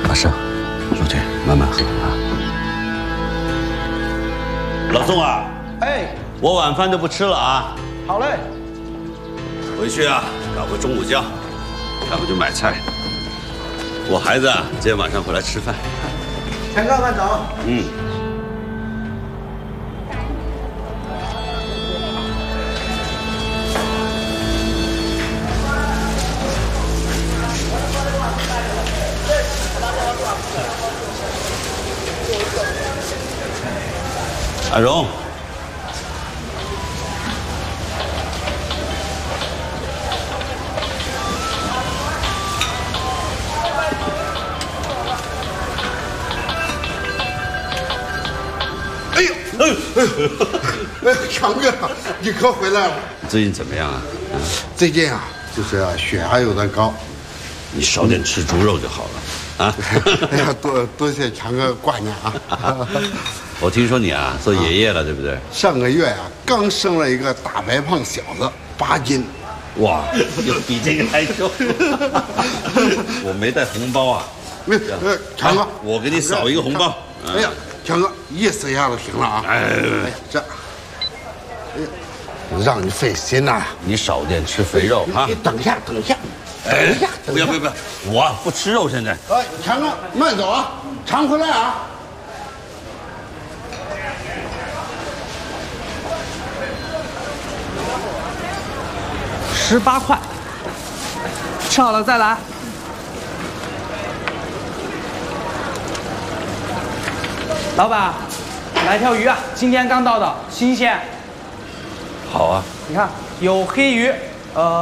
大圣，陆队慢慢喝啊。老宋啊， 哎， 我晚饭都不吃了啊。 好嘞。 回去啊，搞个中午酱，要不就买菜。我孩子啊，今天晚上回来吃饭。 钱哥慢走。 嗯。阿荣。 哎呦，强哥，你可回来了。 最近怎么样啊？ 最近啊，就是血压有点高， 你少点吃猪肉就好了啊！ 哎呀，多谢强哥挂念啊！ 我听说你啊做爷爷了，对不对？ 上个月啊，刚生了一个大白胖小子，8斤。 哇，有比这个还重。我没带红包啊。 强哥， 我给你扫一个红包。 哎呀，强哥，意思一下就行了啊！哎，这，哎呀，让你费心呐！ 你少点吃肥肉啊！ 你等一下，等一下，等一下， 不要，我不吃肉现在。 哎，强哥，慢走啊，常回来啊！ 18块，吃好了再来。老板，来条鱼啊，今天刚到的，新鲜。 好啊。 你看有黑鱼，